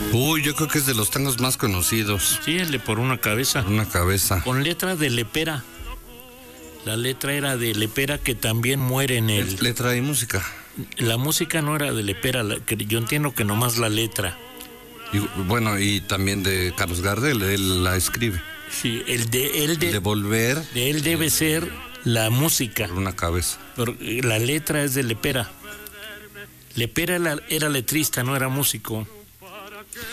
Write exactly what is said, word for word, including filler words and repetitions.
Uy, yo creo que es de los tangos más conocidos. Sí, el de Por una cabeza. Por una cabeza. Con letra de Lepera. La letra era de Lepera, que también muere en el... Letra y música. La música no era de Lepera, la, que yo entiendo que nomás la letra. Y, bueno, y también de Carlos Gardel, él la escribe. Sí, el de él de, de volver. De él debe ser la música. Por una cabeza. Pero la letra es de Lepera. Lepera era, era letrista, no era músico.